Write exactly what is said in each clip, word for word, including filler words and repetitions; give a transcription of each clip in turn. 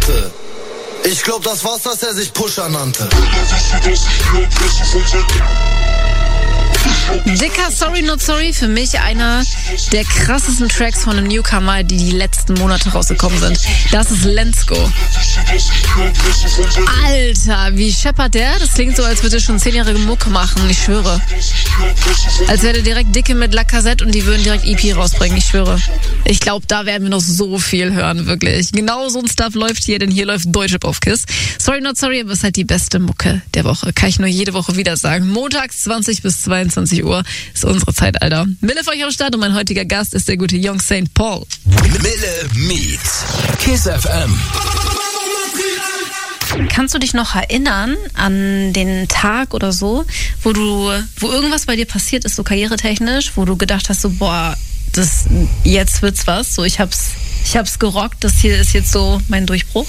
Tante. Ich glaub, das war's, dass er sich Pusher nannte. Dicker Sorry Not Sorry, für mich einer der krassesten Tracks von einem Newcomer, die die letzten Monate rausgekommen sind. Das ist Lensko. Alter, wie scheppert der? Das klingt so, als würde er schon zehnjährige Mucke machen, ich schwöre. Als wäre der direkt dicke mit Lacazette und die würden direkt E P rausbringen, ich schwöre. Ich glaube, da werden wir noch so viel hören, wirklich. Genau so ein Stuff läuft hier, denn hier läuft Deutschrap auf KISS. Sorry Not Sorry, aber ist halt die beste Mucke der Woche. Kann ich nur jede Woche wieder sagen. Montags zwanzig bis zweiundzwanzig Uhr ist unsere Zeit, Alter. Mille für euch am Start und mein heutiger Gast ist der gute Young Saint Paul. Mille meets KISS F M. Kannst du dich noch erinnern an den Tag oder so, wo du, wo irgendwas bei dir passiert ist, so karrieretechnisch, wo du gedacht hast, so, boah, das, jetzt wird's was, so, ich hab's, ich hab's gerockt, das hier ist jetzt so mein Durchbruch?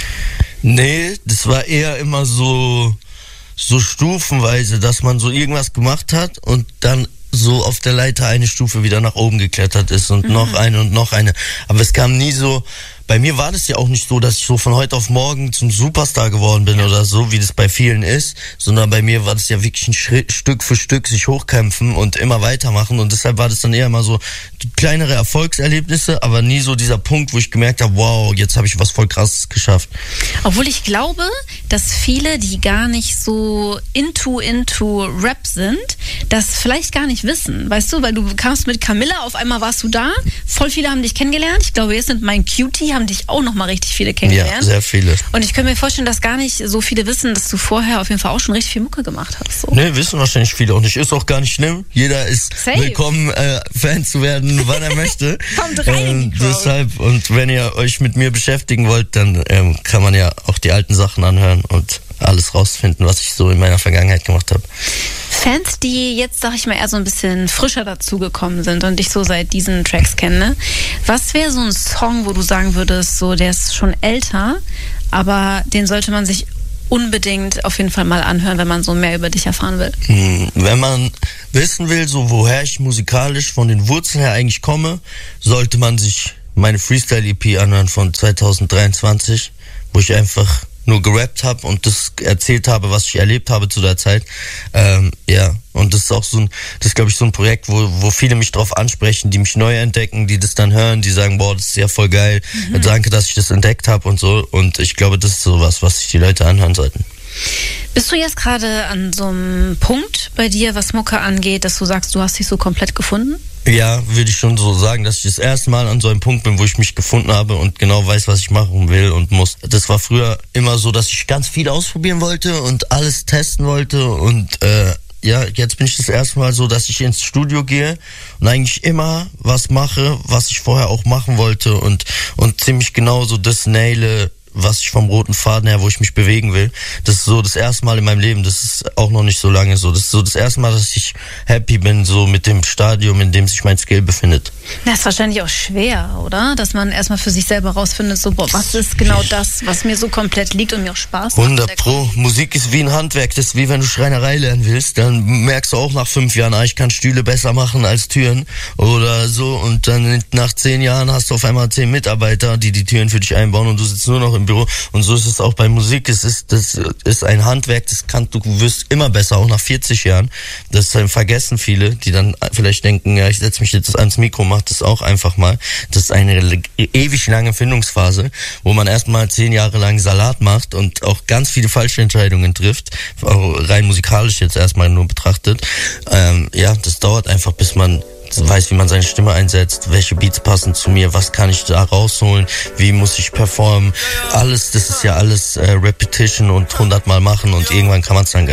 Nee, das war eher immer so, so stufenweise, dass man so irgendwas gemacht hat und dann so auf der Leiter eine Stufe wieder nach oben geklettert ist und mhm. noch eine und noch eine. Aber es kam nie so, bei mir war das ja auch nicht so, dass ich so von heute auf morgen zum Superstar geworden bin oder so, wie das bei vielen ist, sondern bei mir war das ja wirklich ein Schritt, Stück für Stück sich hochkämpfen und immer weitermachen und deshalb war das dann eher mal so kleinere Erfolgserlebnisse, aber nie so dieser Punkt, wo ich gemerkt habe, wow, jetzt habe ich was voll Krasses geschafft. Obwohl ich glaube, dass viele, die gar nicht so into, into Rap sind, das vielleicht gar nicht wissen, weißt du, weil du kamst mit Camilla, auf einmal warst du da, voll viele haben dich kennengelernt, ich glaube, jetzt sind mein Cutie, haben dich auch noch mal richtig viele kennengelernt. Ja, sehr viele. Und ich könnte mir vorstellen, dass gar nicht so viele wissen, dass du vorher auf jeden Fall auch schon richtig viel Mucke gemacht hast. So. Nee, wissen wahrscheinlich viele auch nicht. Ist auch gar nicht schlimm. Jeder ist Safe. willkommen, äh, Fan zu werden, wann er möchte. Kommt rein, ähm, deshalb, und wenn ihr euch mit mir beschäftigen wollt, dann ähm, kann man ja auch die alten Sachen anhören und alles rausfinden, was ich so in meiner Vergangenheit gemacht habe. Fans, die jetzt, sag ich mal, eher so ein bisschen frischer dazugekommen sind und dich so seit diesen Tracks kennen, ne? Was wäre so ein Song, wo du sagen würdest, so, der ist schon älter, aber den sollte man sich unbedingt auf jeden Fall mal anhören, wenn man so mehr über dich erfahren will? Hm, wenn man wissen will, so woher ich musikalisch von den Wurzeln her eigentlich komme, sollte man sich meine Freestyle-E P anhören von zwanzig dreiundzwanzig, wo ich einfach nur gerappt habe und das erzählt habe, was ich erlebt habe zu der Zeit. Ähm, ja, und das ist auch so ein, das ist glaube ich so ein Projekt, wo wo viele mich drauf ansprechen, die mich neu entdecken, die das dann hören, die sagen, boah, das ist ja voll geil, mhm. danke, dass ich das entdeckt habe und so. Und ich glaube, das ist sowas, was sich die Leute anhören sollten. Bist du jetzt gerade an so einem Punkt bei dir, was Mucke angeht, dass du sagst, du hast dich so komplett gefunden? Ja, würde ich schon so sagen, dass ich das erste Mal an so einem Punkt bin, wo ich mich gefunden habe und genau weiß, was ich machen will und muss. Das war früher immer so, dass ich ganz viel ausprobieren wollte und alles testen wollte und äh, ja, jetzt bin ich das erste Mal so, dass ich ins Studio gehe und eigentlich immer was mache, was ich vorher auch machen wollte und und ziemlich genau so das naile, was ich vom roten Faden her, wo ich mich bewegen will. Das ist so das erste Mal in meinem Leben, das ist auch noch nicht so lange so. Das ist so das erste Mal, dass ich happy bin, so mit dem Stadium, in dem sich mein Skill befindet. Das ist wahrscheinlich auch schwer, oder? Dass man erstmal für sich selber rausfindet, so, boah, was ist genau das, was mir so komplett liegt und mir auch Spaß macht. hundert Pro. Musik ist wie ein Handwerk, das ist wie wenn du Schreinerei lernen willst, dann merkst du auch nach fünf Jahren, ah, ich kann Stühle besser machen als Türen oder so und dann nach zehn Jahren hast du auf einmal zehn Mitarbeiter, die die Türen für dich einbauen und du sitzt nur noch im Büro. Und so ist es auch bei Musik. Es ist, das ist ein Handwerk, das kann, du wirst immer besser, auch nach vierzig Jahren. Das vergessen viele, die dann vielleicht denken, ja, ich setze mich jetzt ans Mikro, mach das auch einfach mal. Das ist eine ewig lange Findungsphase, wo man erstmal zehn Jahre lang Salat macht und auch ganz viele falsche Entscheidungen trifft, auch rein musikalisch jetzt erstmal nur betrachtet. Ähm, ja, das dauert einfach, bis man weiß, wie man seine Stimme einsetzt, welche Beats passen zu mir, was kann ich da rausholen, wie muss ich performen, alles, das ist ja alles äh, Repetition und hundertmal machen und irgendwann kann man es dann